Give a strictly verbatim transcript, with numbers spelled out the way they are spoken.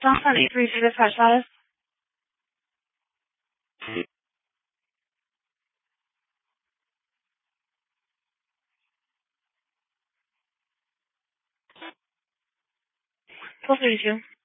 Johnson eight three two dispatch status. twelve thirty-two.